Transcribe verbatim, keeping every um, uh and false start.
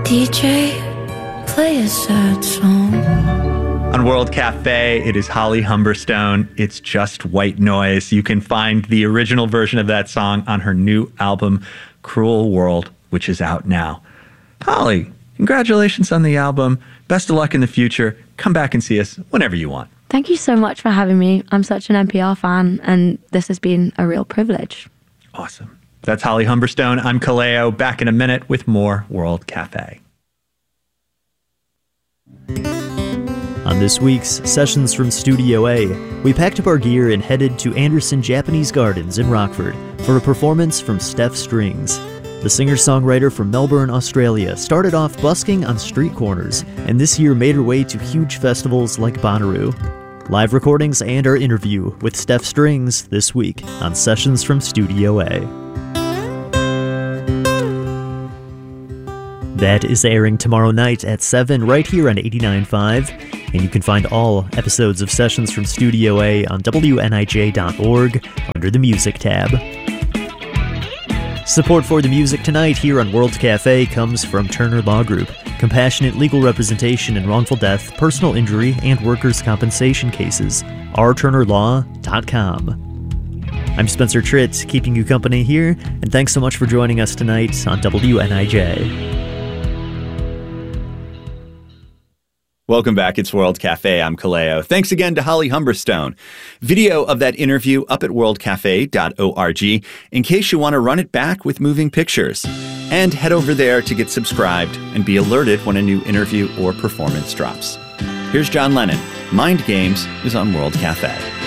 D J, play a sad song. On World Cafe, it is Holly Humberstone. It's Just White Noise. You can find the original version of that song on her new album, Cruel World, which is out now. Holly, congratulations on the album. Best of luck in the future. Come back and see us whenever you want. Thank you so much for having me. I'm such an N P R fan, and this has been a real privilege. Awesome. That's Holly Humberstone. I'm Kaleo. Back in a minute with more World Cafe. On this week's Sessions from Studio A, we packed up our gear and headed to Anderson Japanese Gardens in Rockford for a performance from Steph Strings. The singer-songwriter from Melbourne, Australia, started off busking on street corners, and this year made her way to huge festivals like Bonnaroo. Live recordings and our interview with Steph Strings this week on Sessions from Studio A. That is airing tomorrow night at seven right here on eighty-nine point five, and you can find all episodes of Sessions from Studio A on W N I J dot org under the Music tab. Support for the music tonight here on World Cafe comes from Turner Law Group, compassionate legal representation in wrongful death, personal injury, and workers' compensation cases. r turner law dot com. I'm Spencer Tritt, keeping you company here, and thanks so much for joining us tonight on W N I J. Welcome back. It's World Cafe. I'm Kaleo. Thanks again to Holly Humberstone. Video of that interview up at world cafe dot org in case you want to run it back with moving pictures. And head over there to get subscribed and be alerted when a new interview or performance drops. Here's John Lennon. Mind Games is on World Cafe.